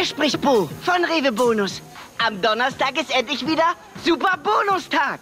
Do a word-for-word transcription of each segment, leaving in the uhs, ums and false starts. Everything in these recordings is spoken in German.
spricht Bo von Rewe Bonus. Am Donnerstag ist endlich wieder Super Bonustag.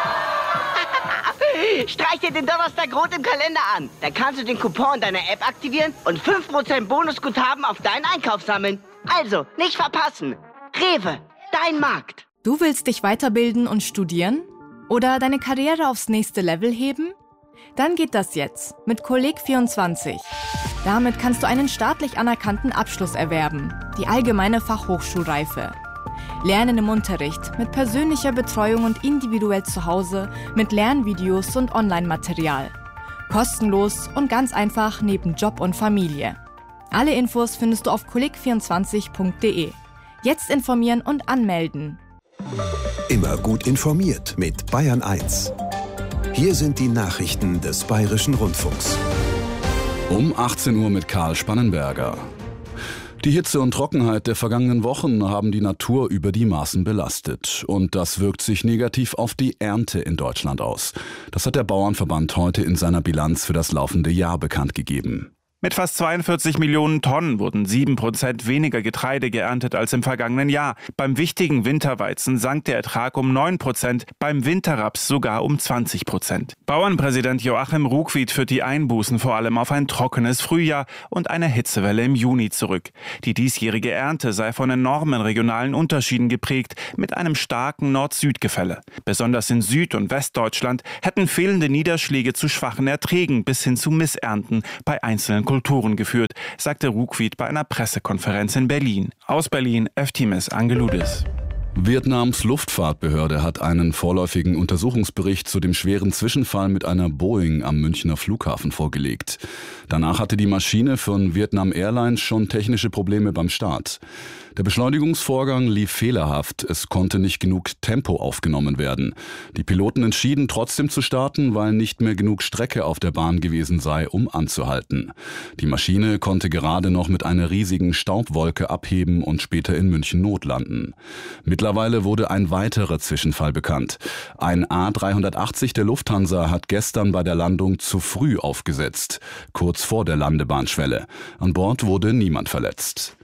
Streich dir den Donnerstag rot im Kalender an. Dann kannst du den Coupon deiner App aktivieren und fünf Prozent Bonusguthaben auf deinen Einkauf sammeln. Also, nicht verpassen. Rewe, dein Markt. Du willst dich weiterbilden und studieren? Oder deine Karriere aufs nächste Level heben? Dann geht das jetzt mit Kolleg vierundzwanzig. Damit kannst du einen staatlich anerkannten Abschluss erwerben, die allgemeine Fachhochschulreife. Lernen im Unterricht, mit persönlicher Betreuung und individuell zu Hause, mit Lernvideos und Online-Material. Kostenlos und ganz einfach neben Job und Familie. Alle Infos findest du auf kolleg vierundzwanzig punkt de. Jetzt informieren und anmelden. Immer gut informiert mit Bayern eins. Hier sind die Nachrichten des Bayerischen Rundfunks. Um achtzehn Uhr mit Karl Spannenberger. Die Hitze und Trockenheit der vergangenen Wochen haben die Natur über die Maßen belastet. Und das wirkt sich negativ auf die Ernte in Deutschland aus. Das hat der Bauernverband heute in seiner Bilanz für das laufende Jahr bekannt gegeben. Mit fast zweiundvierzig Millionen Tonnen wurden sieben Prozent weniger Getreide geerntet als im vergangenen Jahr. Beim wichtigen Winterweizen sank der Ertrag um neun Prozent, beim Winterraps sogar um zwanzig Prozent. Bauernpräsident Joachim Ruckwied führt die Einbußen vor allem auf ein trockenes Frühjahr und eine Hitzewelle im Juni zurück. Die diesjährige Ernte sei von enormen regionalen Unterschieden geprägt, mit einem starken Nord-Süd-Gefälle. Besonders in Süd- und Westdeutschland hätten fehlende Niederschläge zu schwachen Erträgen bis hin zu Missernten bei einzelnen Kulturen geführt, sagte Ruckwied bei einer Pressekonferenz in Berlin. Aus Berlin, Eftimis Angeloudis. Vietnams Luftfahrtbehörde hat einen vorläufigen Untersuchungsbericht zu dem schweren Zwischenfall mit einer Boeing am Münchner Flughafen vorgelegt. Danach hatte die Maschine von Vietnam Airlines schon technische Probleme beim Start. Der Beschleunigungsvorgang lief fehlerhaft, es konnte nicht genug Tempo aufgenommen werden. Die Piloten entschieden trotzdem zu starten, weil nicht mehr genug Strecke auf der Bahn gewesen sei, um anzuhalten. Die Maschine konnte gerade noch mit einer riesigen Staubwolke abheben und später in München notlanden. Mittlerweile wurde ein weiterer Zwischenfall bekannt. Ein A drei achtzig der Lufthansa hat gestern bei der Landung zu früh aufgesetzt, kurz vor der Landebahnschwelle. An Bord wurde niemand verletzt.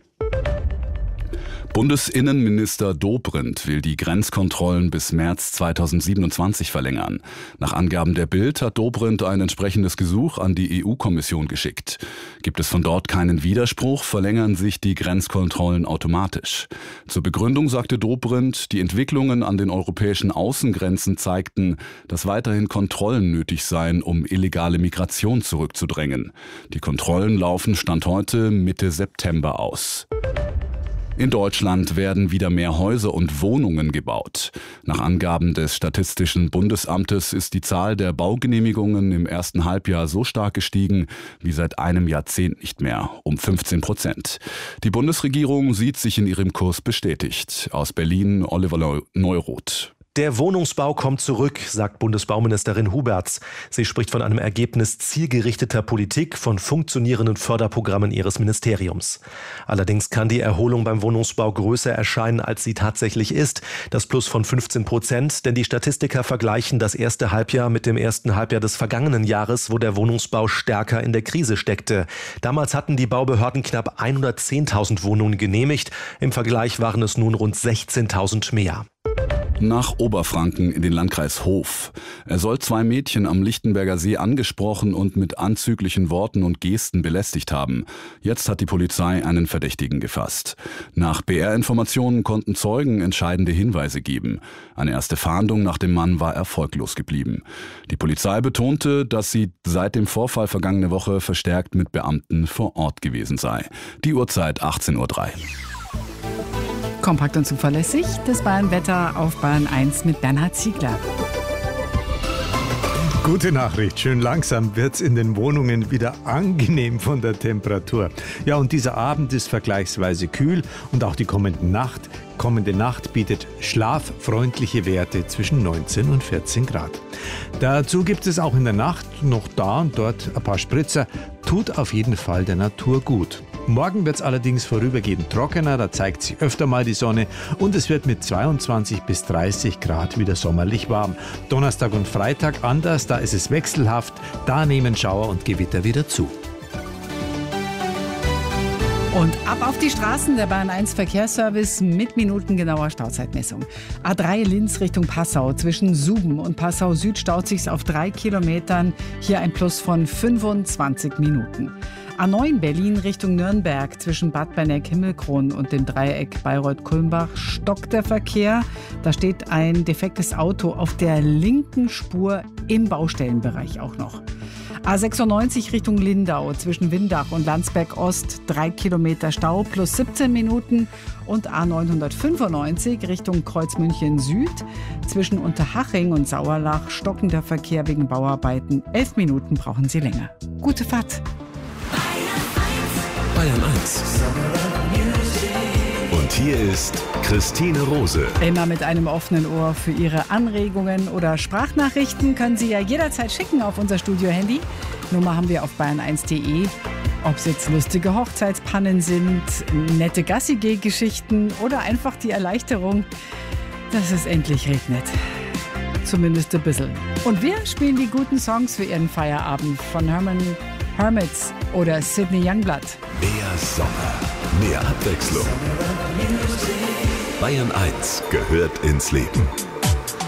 Bundesinnenminister Dobrindt will die Grenzkontrollen bis März zweitausendsiebenundzwanzig verlängern. Nach Angaben der Bild hat Dobrindt ein entsprechendes Gesuch an die E U-Kommission geschickt. Gibt es von dort keinen Widerspruch, verlängern sich die Grenzkontrollen automatisch. Zur Begründung sagte Dobrindt, die Entwicklungen an den europäischen Außengrenzen zeigten, dass weiterhin Kontrollen nötig seien, um illegale Migration zurückzudrängen. Die Kontrollen laufen Stand heute Mitte September aus. In Deutschland werden wieder mehr Häuser und Wohnungen gebaut. Nach Angaben des Statistischen Bundesamtes ist die Zahl der Baugenehmigungen im ersten Halbjahr so stark gestiegen wie seit einem Jahrzehnt nicht mehr, um fünfzehn Prozent. Die Bundesregierung sieht sich in ihrem Kurs bestätigt. Aus Berlin Oliver Neuroth. Der Wohnungsbau kommt zurück, sagt Bundesbauministerin Huberts. Sie spricht von einem Ergebnis zielgerichteter Politik, von funktionierenden Förderprogrammen ihres Ministeriums. Allerdings kann die Erholung beim Wohnungsbau größer erscheinen, als sie tatsächlich ist. Das Plus von fünfzehn Prozent, denn die Statistiker vergleichen das erste Halbjahr mit dem ersten Halbjahr des vergangenen Jahres, wo der Wohnungsbau stärker in der Krise steckte. Damals hatten die Baubehörden knapp hundertzehntausend Wohnungen genehmigt. Im Vergleich waren es nun rund sechzehntausend mehr. Nach Oberfranken in den Landkreis Hof. Er soll zwei Mädchen am Lichtenberger See angesprochen und mit anzüglichen Worten und Gesten belästigt haben. Jetzt hat die Polizei einen Verdächtigen gefasst. Nach B R-Informationen konnten Zeugen entscheidende Hinweise geben. Eine erste Fahndung nach dem Mann war erfolglos geblieben. Die Polizei betonte, dass sie seit dem Vorfall vergangene Woche verstärkt mit Beamten vor Ort gewesen sei. Die Uhrzeit achtzehn Uhr drei. Kompakt und zuverlässig, das Bayern-Wetter auf Bayern eins mit Bernhard Ziegler. Gute Nachricht, schön langsam wird's in den Wohnungen wieder angenehm von der Temperatur. Ja, und dieser Abend ist vergleichsweise kühl und auch die kommende Nacht, kommende Nacht bietet schlaffreundliche Werte zwischen neunzehn und vierzehn Grad. Dazu gibt es auch in der Nacht noch da und dort ein paar Spritzer, tut auf jeden Fall der Natur gut. Morgen wird es allerdings vorübergehend trockener, da zeigt sich öfter mal die Sonne und es wird mit zweiundzwanzig bis dreißig Grad wieder sommerlich warm. Donnerstag und Freitag anders, da ist es wechselhaft, da nehmen Schauer und Gewitter wieder zu. Und ab auf die Straßen, der Bayern eins Verkehrsservice mit minutengenauer Stauzeitmessung. A drei Linz Richtung Passau, zwischen Suben und Passau Süd staut sich's auf drei Kilometern. Hier ein Plus von fünfundzwanzig Minuten. A neun Berlin Richtung Nürnberg, zwischen Bad Berneck-Himmelkron und dem Dreieck Bayreuth-Kulmbach stockt der Verkehr. Da steht ein defektes Auto auf der linken Spur im Baustellenbereich auch noch. A sechsundneunzig Richtung Lindau, zwischen Windach und Landsberg Ost, drei Kilometer Stau plus siebzehn Minuten. Und A neunhundertfünfundneunzig Richtung Kreuzmünchen Süd, zwischen Unterhaching und Sauerlach stockender Verkehr wegen Bauarbeiten. Elf Minuten brauchen Sie länger. Gute Fahrt. Bayern eins. Und hier ist Christine Rose. Immer mit einem offenen Ohr für Ihre Anregungen oder Sprachnachrichten können Sie ja jederzeit schicken auf unser Studio-Handy. Nummer haben wir auf bayern eins punkt de. Ob es jetzt lustige Hochzeitspannen sind, nette Gassi-Geschichten oder einfach die Erleichterung, dass es endlich regnet. Zumindest ein bisschen. Und wir spielen die guten Songs für Ihren Feierabend von Herman Hermits oder Sidney Youngblood. Mehr Sommer, mehr Abwechslung. Bayern eins gehört ins Leben.